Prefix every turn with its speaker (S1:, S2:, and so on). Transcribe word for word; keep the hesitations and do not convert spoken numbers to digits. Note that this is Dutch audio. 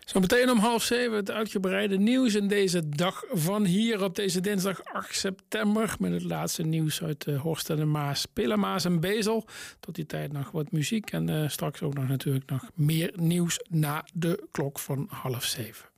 S1: Zometeen om half zeven het uitgebreide nieuws in deze dag van hier op deze dinsdag acht september. Met het laatste nieuws uit uh, Horst en de Maas, Pilla, Maas en Bezel. Tot die tijd nog wat muziek en uh, straks ook nog natuurlijk nog meer nieuws na de klok van half zeven.